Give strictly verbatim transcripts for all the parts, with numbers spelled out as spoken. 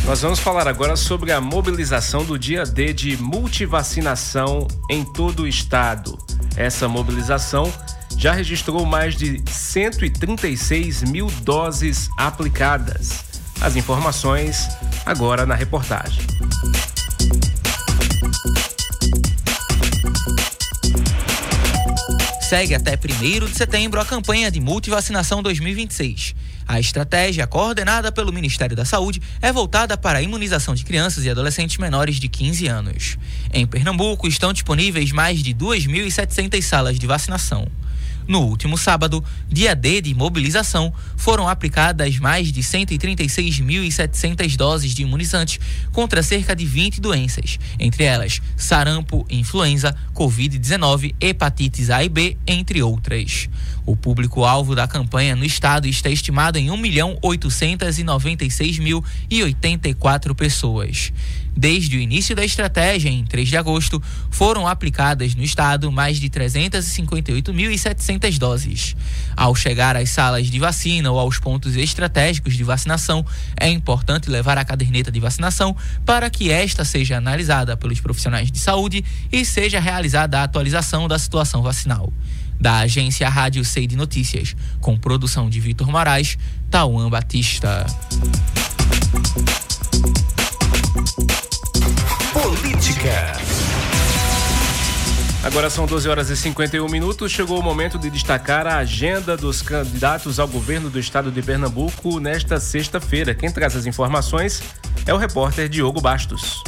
Nós vamos falar agora sobre a mobilização do dia D de multivacinação em todo o estado. Essa mobilização já registrou mais de cento e trinta e seis mil doses aplicadas. As informações agora na reportagem. Segue até primeiro de setembro a campanha de multivacinação dois mil e vinte e seis. A estratégia, coordenada pelo Ministério da Saúde, é voltada para a imunização de crianças e adolescentes menores de quinze anos. Em Pernambuco, estão disponíveis mais de duas mil e setecentas salas de vacinação. No último sábado, dia D de mobilização, foram aplicadas mais de cento e trinta e seis mil e setecentas doses de imunizantes contra cerca de vinte doenças, entre elas sarampo, influenza, covid dezenove, hepatites A e B, entre outras. O público-alvo da campanha no estado está estimado em um milhão oitocentos e noventa e seis mil e oitenta e quatro pessoas. Desde o início da estratégia, em três de agosto, foram aplicadas no estado mais de trezentos e cinquenta e oito mil e setecentas doses. Ao chegar às salas de vacina ou aos pontos estratégicos de vacinação, é importante levar a caderneta de vacinação para que esta seja analisada pelos profissionais de saúde e seja realizada a atualização da situação vacinal. Da agência Rádio C de Notícias, com produção de Vitor Moraes, Tauan Batista. Política. Agora são doze horas e cinquenta e um minutos. Chegou o momento de destacar a agenda dos candidatos ao governo do estado de Pernambuco nesta sexta-feira. Quem traz as informações é o repórter Diogo Bastos.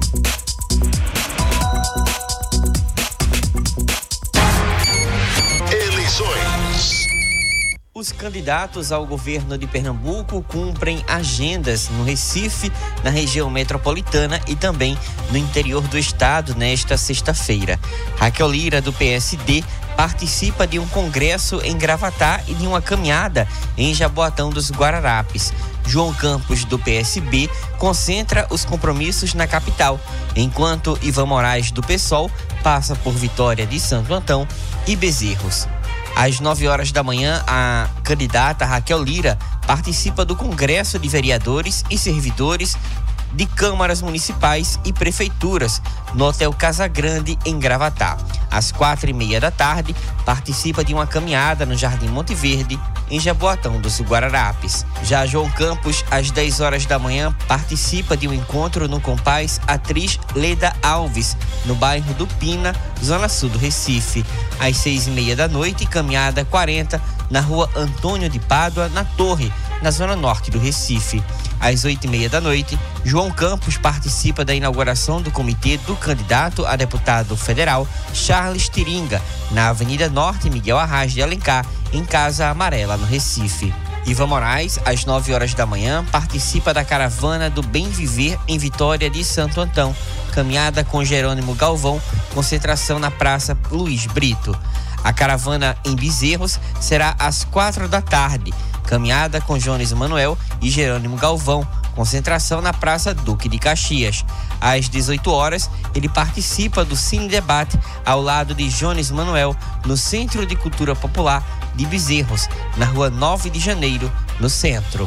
Os candidatos ao governo de Pernambuco cumprem agendas no Recife, na região metropolitana e também no interior do estado nesta sexta-feira. Raquel Lira, do P S D, participa de um congresso em Gravatá e de uma caminhada em Jaboatão dos Guararapes. João Campos, do P S B, concentra os compromissos na capital, enquanto Ivan Moraes, do PSOL, passa por Vitória de Santo Antão e Bezerros. Às nove horas da manhã, a candidata Raquel Lira participa do Congresso de Vereadores e Servidores de câmaras municipais e prefeituras no Hotel Casa Grande, em Gravatá. Às quatro e meia da tarde, participa de uma caminhada no Jardim Monte Verde, em Jaboatão dos Guararapes. Já João Campos, às dez horas da manhã, participa de um encontro no Compaz Atriz Leda Alves, no bairro do Pina, zona sul do Recife. Às seis e meia da noite, caminhada quarenta, na rua Antônio de Pádua, na Torre, na zona norte do Recife. Às oito e meia da noite, João Campos participa da inauguração do comitê do candidato a deputado federal Charles Tiringa, na Avenida Norte Miguel Arraes de Alencar, em Casa Amarela, no Recife. Ivan Moraes, às nove horas da manhã, participa da caravana do Bem Viver em Vitória de Santo Antão, caminhada com Jerônimo Galvão, concentração na Praça Luiz Brito. A caravana em Bezerros será às quatro da tarde, caminhada com Jones Manuel e Jerônimo Galvão, concentração na Praça Duque de Caxias. Às dezoito horas, ele participa do Cine Debate ao lado de Jones Manuel, no Centro de Cultura Popular de Bezerros, na rua nove de janeiro, no centro.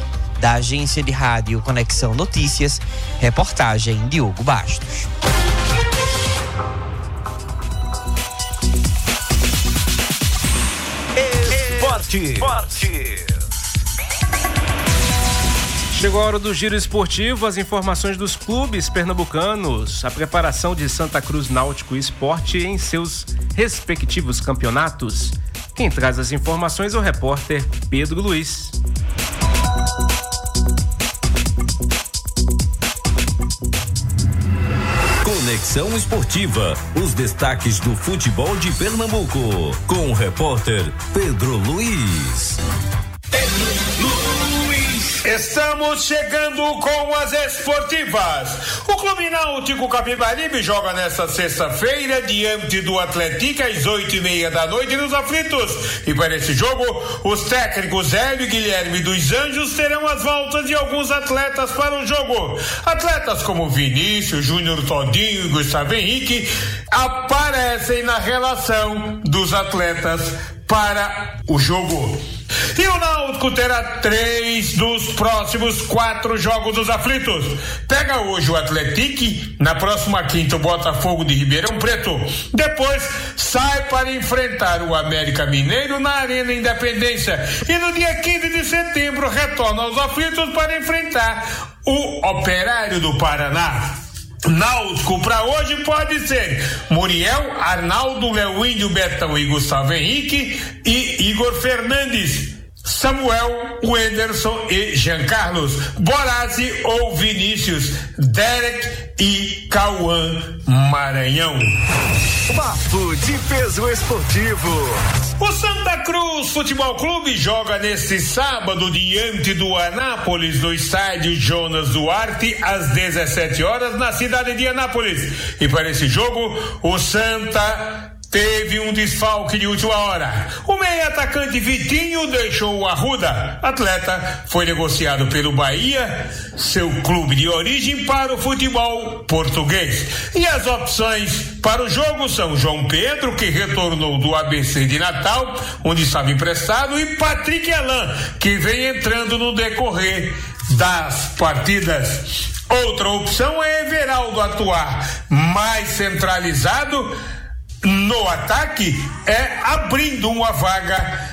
Da agência de rádio Conexão Notícias, reportagem Diogo Bastos. Esporte. Esporte. Chegou a hora do giro esportivo, as informações dos clubes pernambucanos, a preparação de Santa Cruz Náutico Esporte em seus respectivos campeonatos. Quem traz as informações é o repórter Pedro Luiz. Conexão Esportiva, os destaques do futebol de Pernambuco, com o repórter Pedro Luiz. Pedro Luiz. Estamos chegando com as esportivas. O Clube Náutico Capibaribe joga nesta sexta-feira diante do Atlético às oito e meia da noite nos Aflitos. E para esse jogo, os técnicos Hélio e Guilherme dos Anjos terão as voltas de alguns atletas para o jogo. Atletas como Vinícius, Júnior Todinho e Gustavo Henrique aparecem na relação dos atletas para o jogo. E o Náutico terá três dos próximos quatro jogos dos aflitos. Pega hoje o Atlético, na próxima quinta o Botafogo de Ribeirão Preto. Depois sai para enfrentar o América Mineiro na Arena Independência. E no dia quinze de setembro retorna aos aflitos para enfrentar o Operário do Paraná. Náutico para hoje pode ser Muriel, Arnaldo, Léo Índio, Betão e Gustavo Henrique e Igor Fernandes, Samuel, Wenderson e Jean Carlos, Borazzi ou Vinícius, Derek e Cauã Maranhão. Papo de Peso Esportivo. O Santa Cruz Futebol Clube joga neste sábado diante do Anápolis no estádio Jonas Duarte às dezessete horas na cidade de Anápolis. E para esse jogo o Santa teve um desfalque de última hora. O meio atacante Vitinho deixou o Arruda. Atleta foi negociado pelo Bahia, seu clube de origem, para o futebol português. E as opções para o jogo são João Pedro, que retornou do A B C de Natal, onde estava emprestado, e Patrick Elan, que vem entrando no decorrer das partidas. Outra opção é Everaldo atuar mais centralizado no ataque, é abrindo uma vaga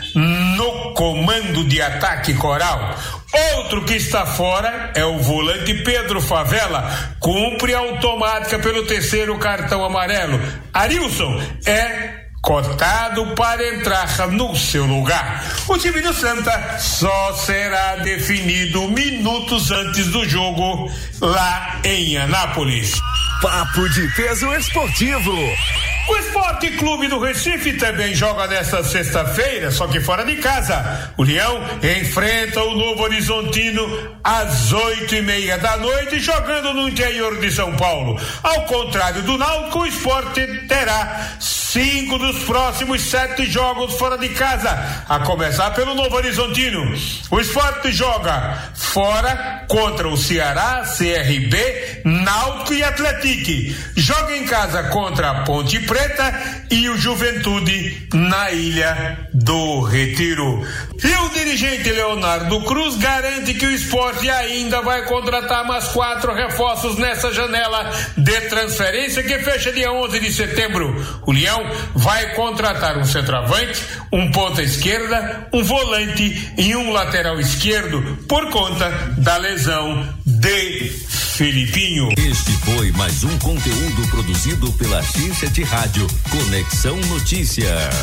no comando de ataque Coral. Outro que está fora é o volante Pedro Favela, cumpre automática pelo terceiro cartão amarelo. Arilson é cotado para entrar no seu lugar. O time do Santa só será definido minutos antes do jogo lá em Anápolis. Papo de Peso Esportivo. O Esporte Clube do Recife também joga nesta sexta-feira, só que fora de casa. O Leão enfrenta o Novo Horizontino às oito e meia da noite, jogando no interior de São Paulo. Ao contrário do Náutico, o Esporte terá cinco dos próximos sete jogos fora de casa, a começar pelo Novo Horizontino. O Esporte joga fora contra o Ceará, C R B, Náutico e Atlético. Joga em casa contra a Ponte Preta e o Juventude na Ilha do Retiro. E o dirigente Leonardo Cruz garante que o Esporte ainda vai contratar mais quatro reforços nessa janela de transferência que fecha dia onze de setembro. O Leão vai contratar um centroavante, um ponta esquerda, um volante e um lateral esquerdo por conta da lesão de Filipinho. Este foi mais um conteúdo produzido pela X sete Rádio Conexão Notícia.